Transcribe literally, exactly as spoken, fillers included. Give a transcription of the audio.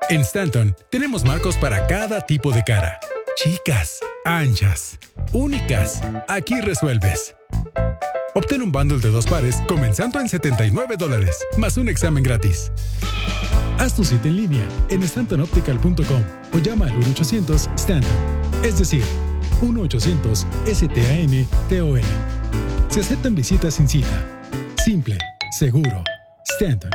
En Stanton tenemos marcos para cada tipo de cara. Chicas, anchas, únicas. Aquí resuelves. Obtén un bundle de dos pares comenzando en setenta y nueve dólares, más un examen gratis. Haz tu cita en línea en stanton optical punto com o llama al uno ochocientos Stanton, es decir, uno ochocientos S T A N T O N. Se aceptan visitas sin cita. Simple, seguro. Stanton.